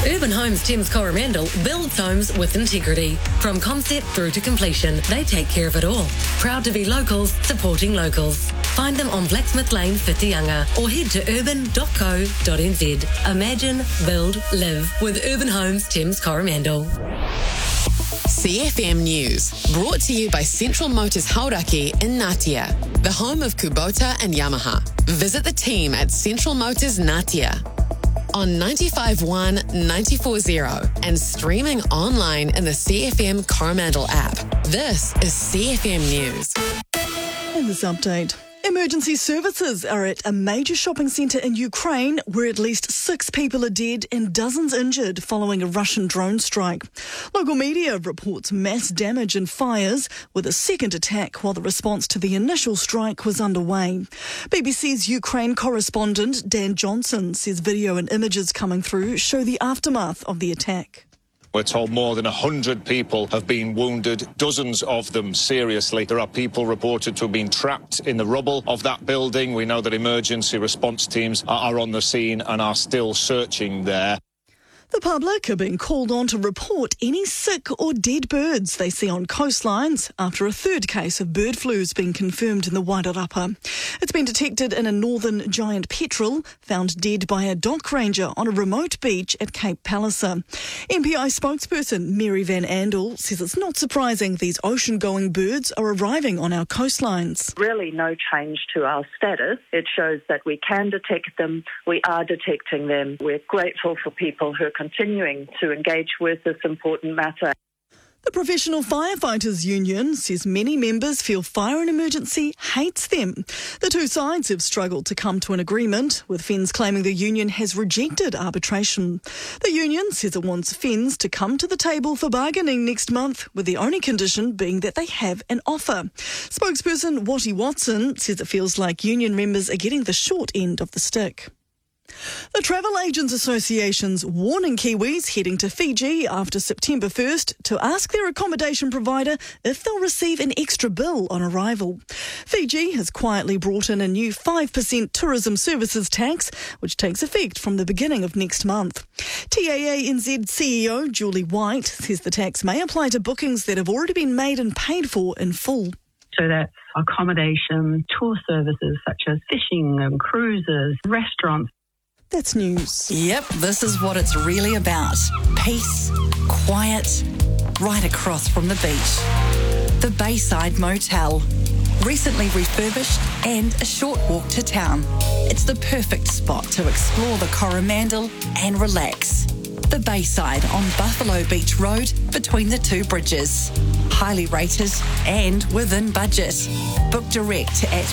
Urban Homes Thames Coromandel builds homes with integrity. From concept through to completion, they take care of it all. Proud to be locals, supporting locals. Find them on Blacksmith Lane, Whitianga, or head to urban.co.nz. Imagine, build, live with Urban Homes Thames Coromandel. CFM News, brought to you by Central Motors Hauraki in Ngatea, the home of Kubota and Yamaha. Visit the team at Central Motors Ngatea on 95.1, 94.0 and streaming online in the CFM Coromandel app. This is CFM News. In this update, emergency services are at a major shopping centre in Ukraine where at least 6 people are dead and dozens injured following a Russian drone strike. Local media reports mass damage and fires with a second attack while the response to the initial strike was underway. BBC's Ukraine correspondent Dan Johnson says video and images coming through show the aftermath of the attack. We're told more than 100 people have been wounded, dozens of them seriously. There are people reported to have been trapped in the rubble of that building. We know that emergency response teams are on the scene and are still searching there. The public are being called on to report any sick or dead birds they see on coastlines after a third case of bird flu has been confirmed in the Wairarapa. It's been detected in a northern giant petrel found dead by a dock ranger on a remote beach at Cape Palliser. MPI spokesperson Mary Van Andel says it's not surprising these ocean-going birds are arriving on our coastlines. Really no change to our status. It shows that we can detect them, we are detecting them. We're grateful for people who are continuing to engage with this important matter. The Professional Firefighters Union says many members feel Fire and Emergency hates them. The two sides have struggled to come to an agreement, with FENZ claiming the union has rejected arbitration. The union says it wants FENZ to come to the table for bargaining next month, with the only condition being that they have an offer. Spokesperson Watty Watson says it feels like union members are getting the short end of the stick. The Travel Agents Association's warning Kiwis heading to Fiji after September 1st to ask their accommodation provider if they'll receive an extra bill on arrival. Fiji has quietly brought in a new 5% tourism services tax, which takes effect from the beginning of next month. TAA NZ CEO Julie White says the tax may apply to bookings that have already been made and paid for in full. So that's accommodation, tour services such as fishing and cruises, restaurants. That's news. Yep, this is what it's really about. Peace, quiet, right across from the beach. The Bayside Motel. Recently refurbished and a short walk to town. It's the perfect spot to explore the Coromandel and relax. The Bayside on Buffalo Beach Road between the two bridges. Highly rated and within budget. Book direct at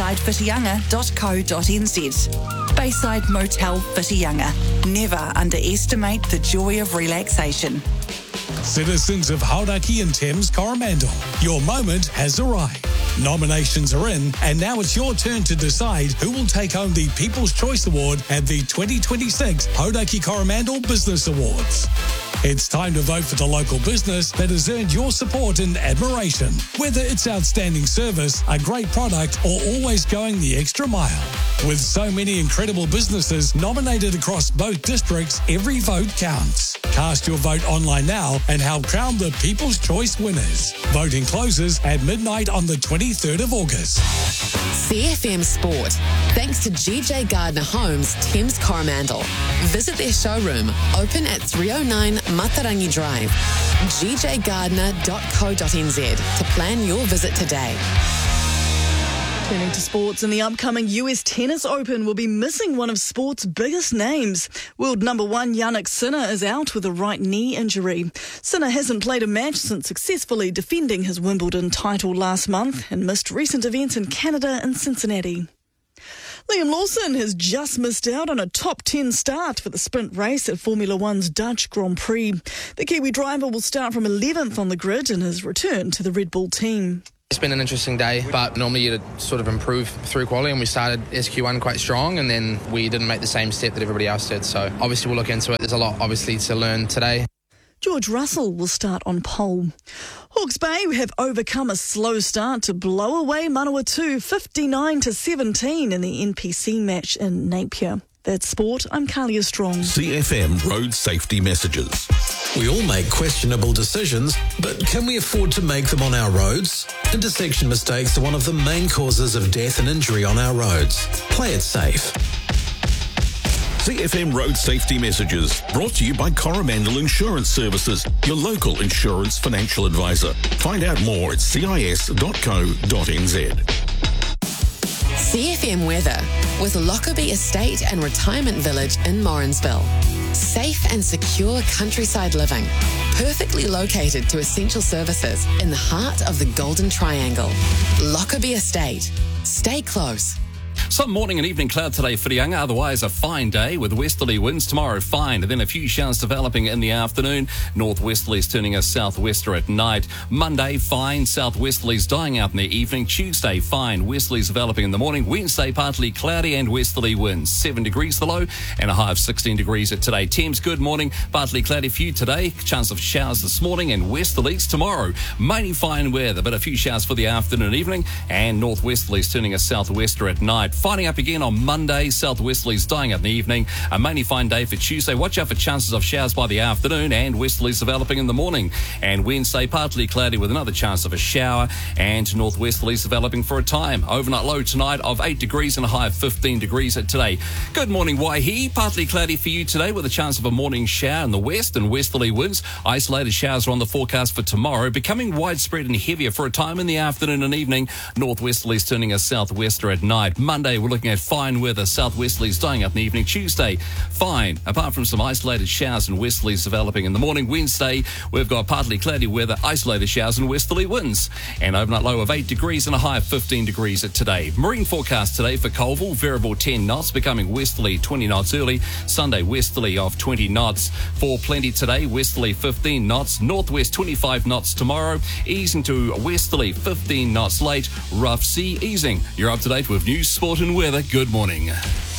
baysidewhitianga.co.nz. Bayside Motel Whitianga. Never underestimate the joy of relaxation. Citizens of Hauraki and Thames Coromandel, your moment has arrived. Nominations are in, and now it's your turn to decide who will take home the People's Choice Award at the 2026 Hauraki Coromandel Business Awards. It's time to vote for the local business that has earned your support and admiration. Whether it's outstanding service, a great product, or always going the extra mile. With so many incredible businesses nominated across both districts, every vote counts. Cast your vote online now and help crown the People's Choice winners. Voting closes at midnight on the 23rd of August. CFM Sport, thanks to GJ Gardner Homes, Thames Coromandel. Visit their showroom, open at 309 Matarangi Drive. gjgardner.co.nz to plan your visit today. Turning to sports, in the upcoming US Tennis Open, we'll be missing one of sport's biggest names. World number one Jannik Sinner is out with a right knee injury. Sinner hasn't played a match since successfully defending his Wimbledon title last month and missed recent events in Canada and Cincinnati. Liam Lawson has just missed out on a top 10 start for the sprint race at Formula One's Dutch Grand Prix. The Kiwi driver will start from 11th on the grid in his return to the Red Bull team. It's been an interesting day, but normally you'd sort of improve through quality, and we started SQ1 quite strong, and then we didn't make the same step that everybody else did. So obviously we'll look into it. There's a lot, obviously, to learn today. George Russell will start on pole. Hawke's Bay have overcome a slow start to blow away Manawatu 59-17 in the NPC match in Napier. That's sport. I'm Kalia Strong. CFM road safety messages. We all make questionable decisions, but can we afford to make them on our roads? Intersection mistakes are one of the main causes of death and injury on our roads. Play it safe. CFM road safety messages brought to you by Coromandel Insurance Services, your local insurance financial advisor. Find out more at cis.co.nz. CFM weather with Lockerbie Estate and Retirement Village in Morrinsville. Safe and secure countryside living, perfectly located to essential services in the heart of the Golden Triangle. Lockerbie Estate. Stay close. Some morning and evening cloud today for Whitianga, otherwise a fine day with westerly winds. Tomorrow fine, and then a few showers developing in the afternoon. Northwesterlies turning a southwester at night. Monday fine, southwesterlies dying out in the evening. Tuesday fine, westerlies developing in the morning. Wednesday partly cloudy and westerly winds. 7 degrees the low and a high of 16 degrees at today. Thames, good morning, partly cloudy for you today. Chance of showers this morning and westerlies tomorrow. Mainly fine weather, but a few showers for the afternoon and evening, and northwesterlies turning a southwester at night. Fining up again on Monday, southwesterlies dying out in the evening. A mainly fine day for Tuesday. Watch out for chances of showers by the afternoon and westerlies developing in the morning. And Wednesday, partly cloudy with another chance of a shower and northwesterlies developing for a time. Overnight low tonight of 8 degrees and a high of 15 degrees at today. Good morning, Waihi. Partly cloudy for you today with a chance of a morning shower in the west and westerly winds. Isolated showers are on the forecast for tomorrow, becoming widespread and heavier for a time in the afternoon and evening. Northwesterlies turning a southwester at night. Monday, we're looking at fine weather, southwesterlies dying up in the evening. Tuesday, fine, apart from some isolated showers and westerlies developing in the morning. Wednesday, we've got partly cloudy weather, isolated showers and westerly winds. And overnight low of 8 degrees and a high of 15 degrees at today. Marine forecast today for Colville, variable 10 knots, becoming westerly 20 knots early. Sunday, westerly of 20 knots. For Plenty today, westerly 15 knots. Northwest 25 knots tomorrow, easing to westerly 15 knots late. Rough sea easing. You're up to date with news, sport and weather. Good morning.